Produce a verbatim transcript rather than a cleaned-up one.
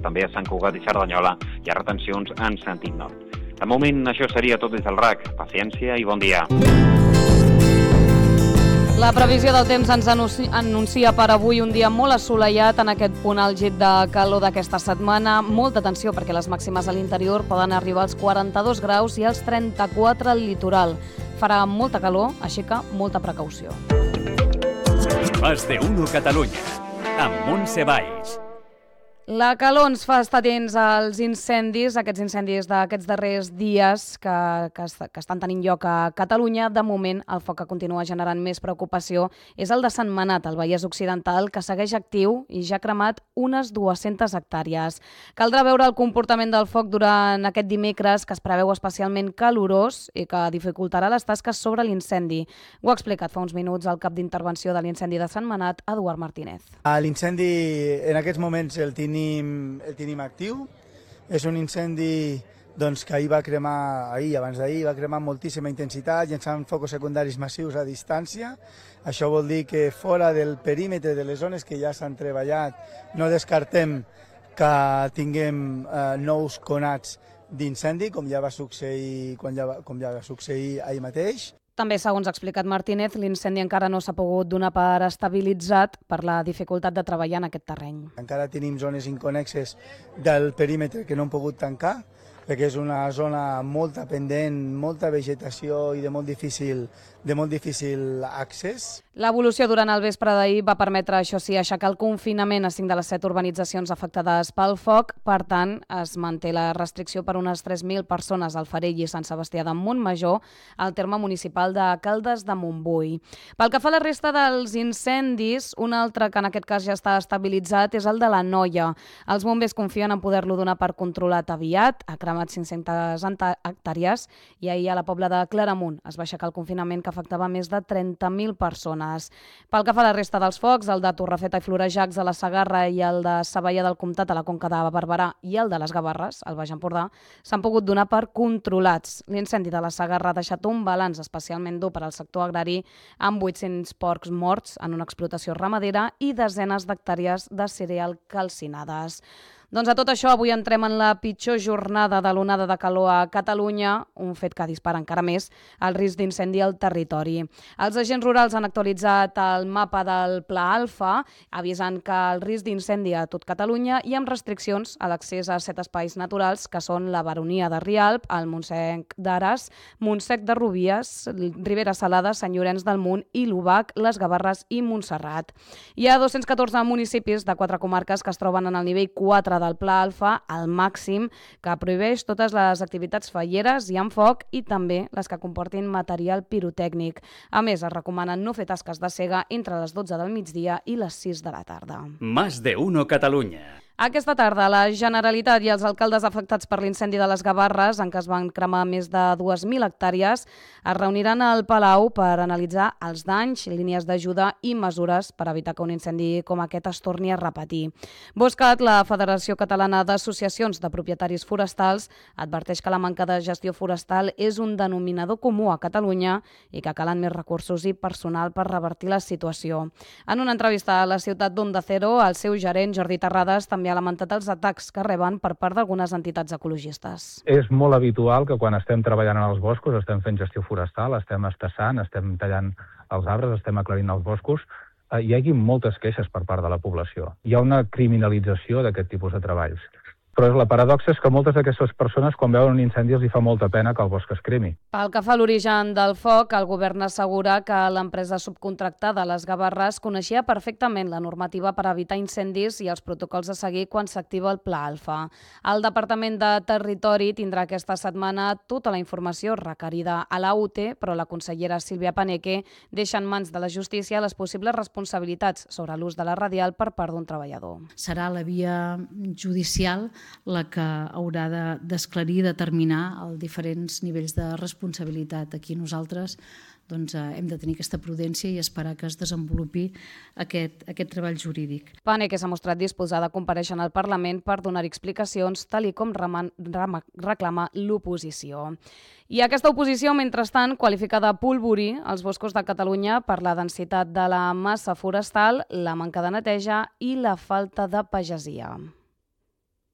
també a Sant Cugat i Cerdanyola hi ha retencions en sentit nord. De moment, això seria tot des del R A C. Paciència i bon dia. La previsió del temps ens anuncia per avui un dia molt assolellat en aquest punt àlgid de calor d'aquesta setmana. Molta atenció perquè les màximes a l'interior poden arribar als quaranta-dos graus i als trenta-quatre al litoral. Farà molta calor, així que molta precaució. Más de uno Catalunya, amb Montse Valls. La calor ens fa estar atents als incendis, aquests incendis d'aquests darrers dies que, que, que estan tenint lloc a Catalunya. De moment, el foc que continua generant més preocupació és el de Sentmenat, al Vallès Occidental, que segueix actiu i ja ha cremat unes dues-centes hectàrees. Caldrà veure el comportament del foc durant aquest dimecres, que es preveu especialment calorós i que dificultarà les tasques sobre l'incendi. Ho ha explicat fa uns minuts el cap d'intervenció de l'incendi de Sentmenat, Eduard Martínez. L'incendi en aquests moments el tenim el tenim actiu. És un incendi doncs, que ahir va cremar, ahir, abans d'ahir, va cremar amb moltíssima intensitat, llançant focus secundaris massius a distància. Això vol dir que fora del perímetre de les zones que ja s'han treballat, no descartem que tinguem eh, nous conats d'incendi, com ja va succeir, quan ja va, com ja va succeir ahir mateix. També, segons ha explicat Martínez, l'incendi encara no s'ha pogut donar per estabilitzat per la dificultat de treballar en aquest terreny. Encara tenim zones inconnexes del perímetre que no hem pogut tancar, perquè és una zona molt pendent, molta vegetació i de molt difícil, de molt difícil accés. L'evolució durant el vespre d'ahir va permetre, això sí, aixecar el confinament a cinc de les set urbanitzacions afectades pel foc. Per tant, es manté la restricció per unes tres mil persones al Farell i Sant Sebastià de Montmajor, al terme municipal de Caldes de Montbui. Pel que fa a la resta dels incendis, un altre que en aquest cas ja està estabilitzat és el de la Noia. Els bombers confien en poder-lo donar per controlat aviat. Ha cremat cinc-centes hectàrees i ahir a la Pobla de Claramunt es va aixecar el confinament que afectava més de trenta mil persones. Pel que fa a la resta dels focs, el de Torrefeta i Florejacs a la Segarra i el de Savallà del Comtat a la Conca de Barberà i el de les Gavarres, al Baix Empordà, s'han pogut donar per controlats. L'incendi de la Segarra ha deixat un balanç especialment dur per al sector agrari, amb vuit-cents porcs morts en una explotació ramadera i desenes d'hectàrees de cereal calcinades. Doncs a tot això, avui entrem en la pitjor jornada de l'onada de calor a Catalunya, un fet que dispara encara més el risc d'incendi al territori. Els agents rurals han actualitzat el mapa del Pla Alfa, avisant que el risc d'incendi a tot Catalunya i amb restriccions a l'accés a set espais naturals, que són la Baronia de Rialp, el Montsec d'Ares, Montsec de Rubies, Ribera Salada, Sant Llorenç del Munt i l'Ubac, les Gavarres i Montserrat. Hi ha dos-cents catorze municipis de quatre comarques que es troben en el nivell quatre del Pla Alfa, al màxim, que prohibeix totes les activitats falleres i amb foc i també les que comportin material pirotècnic. A més, es recomanen no fer tasques de cega entre les dotze del migdia i les sis de la tarda. Más de uno Catalunya. Aquesta tarda, la Generalitat i els alcaldes afectats per l'incendi de les Gavarres, en què es van cremar més de dues mil hectàrees, es reuniran al Palau per analitzar els danys, línies d'ajuda i mesures per evitar que un incendi com aquest es torni a repetir. Boscat, la Federació Catalana d'Associacions de Propietaris Forestals, adverteix que la manca de gestió forestal és un denominador comú a Catalunya i que calen més recursos i personal per revertir la situació. En una entrevista a la ciutat d'Onda Cero, el seu gerent, Jordi Terrades, també ha lamentat els atacs que reben per part d'algunes entitats ecologistes. És molt habitual que quan estem treballant en els boscos, estem fent gestió forestal, estem estassant, estem tallant els arbres, estem aclarint els boscos, eh, hi hagi moltes queixes per part de la població. Hi ha una criminalització d'aquest tipus de treballs. Però la paradoxa és que moltes d'aquestes persones, quan veuen un incendi, els hi fa molta pena que el bosc es cremi. Pel que fa a l'origen del foc, el govern assegura que l'empresa subcontractada, les Gavarres, coneixia perfectament la normativa per evitar incendis i els protocols a seguir quan s'activa el Pla Alfa. El Departament de Territori tindrà aquesta setmana tota la informació requerida a la U T, però la consellera Sílvia Paneque deixa en mans de la justícia les possibles responsabilitats sobre l'ús de la radial per part d'un treballador. Serà la via judicial la que haurà d'esclarir i determinar els diferents nivells de responsabilitat. Aquí nosaltres doncs, hem de tenir aquesta prudència i esperar que es desenvolupi aquest, aquest treball jurídic. Paneque s'ha mostrat disposada a comparèixer en el Parlament per donar explicacions, tal i com reclama l'oposició. I aquesta oposició, mentrestant, qualifica de polvorí els boscos de Catalunya per la densitat de la massa forestal, la manca de neteja i la falta de pagesia.